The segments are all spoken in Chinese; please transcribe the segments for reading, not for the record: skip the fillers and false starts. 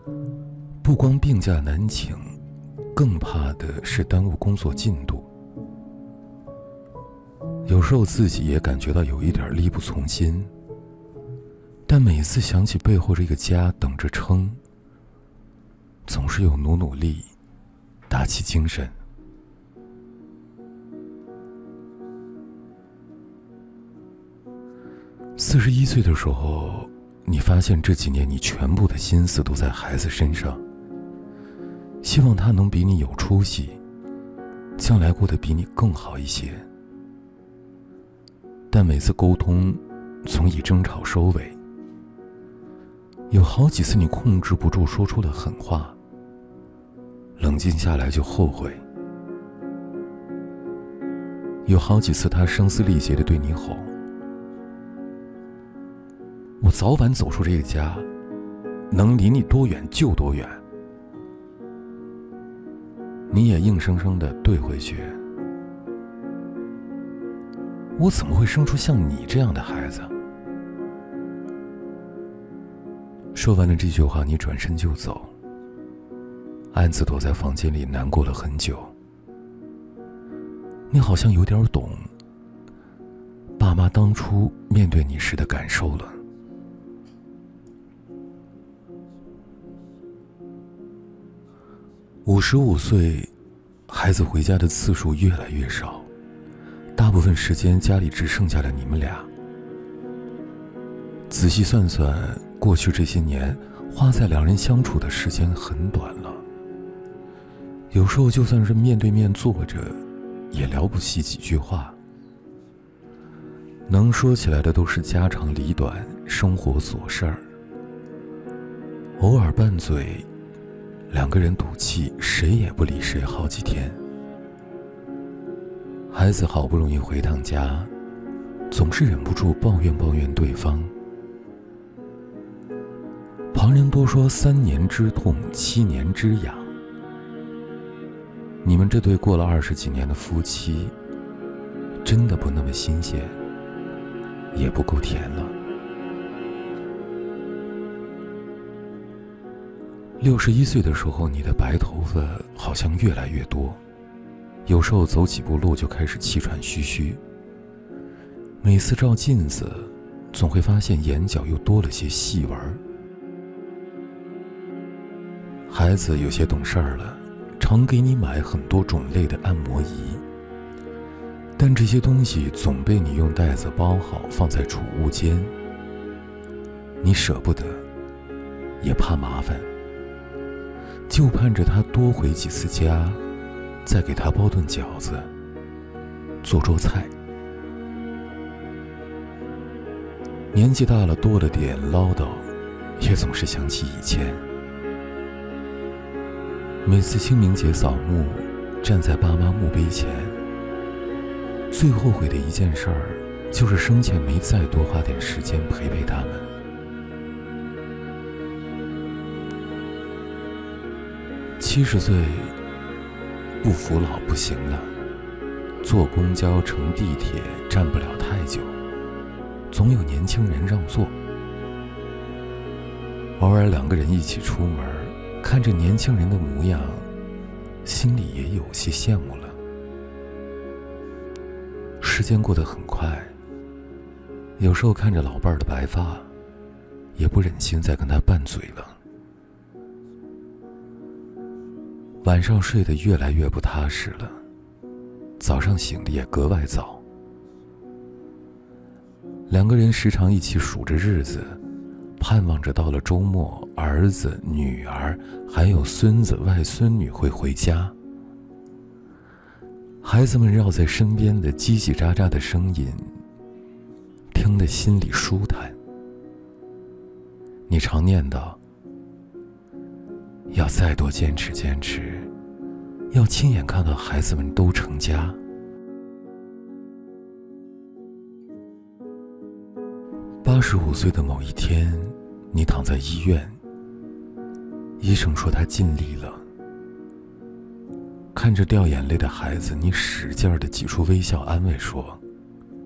不光病假难请，更怕的是耽误工作进度。有时候自己也感觉到有一点力不从心，但每次想起背后这个家等着撑，总是有努力打起精神。41岁的时候，你发现这几年你全部的心思都在孩子身上，希望他能比你有出息，将来过得比你更好一些。但每次沟通总以争吵收尾，有好几次你控制不住说出了狠话，冷静下来就后悔。有好几次他声嘶力竭地对你吼，我早晚走出这个家，能离你多远就多远。你也硬生生地对回去，我怎么会生出像你这样的孩子？说完了这句话，你转身就走，暗自躲在房间里难过了很久。你好像有点懂爸妈当初面对你时的感受了。55岁，孩子回家的次数越来越少，大部分时间家里只剩下了你们俩。仔细算算，过去这些年花在两人相处的时间很短了。有时候就算是面对面坐着，也聊不起几句话，能说起来的都是家长里短、生活琐事儿。偶尔拌嘴，两个人赌气，谁也不理谁好几天。孩子好不容易回趟家，总是忍不住抱怨对方。旁人多说3年之痛7年之痒，你们这对过了20几年的夫妻，真的不那么新鲜，也不够甜了。61岁的时候，你的白头发好像越来越多，有时候走几步路就开始气喘吁吁。每次照镜子，总会发现眼角又多了些细纹。孩子有些懂事儿了，常给你买很多种类的按摩仪，但这些东西总被你用袋子包好放在储物间。你舍不得，也怕麻烦，就盼着他多回几次家，再给他包顿饺子，做桌菜。年纪大了，多了点唠叨，也总是想起以前。每次清明节扫墓，站在爸妈墓碑前，最后悔的一件事儿，就是生前没再多花点时间陪陪他们。70岁，不服老不行了，坐公交乘地铁站不了太久，总有年轻人让座。偶尔两个人一起出门，看着年轻人的模样，心里也有些羡慕了。时间过得很快，有时候看着老伴儿的白发，也不忍心再跟他拌嘴了。晚上睡得越来越不踏实了，早上醒得也格外早。两个人时常一起数着日子，盼望着到了周末，儿子、女儿还有孙子、外孙女会回家。孩子们绕在身边的叽叽喳喳的声音，听得心里舒坦。你常念叨，要再多坚持坚持，要亲眼看到孩子们都成家。85岁的某一天，你躺在医院，医生说他尽力了。看着掉眼泪的孩子，你使劲地挤出微笑安慰说，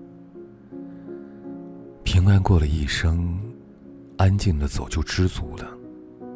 平安过了一生，安静地走就知足了。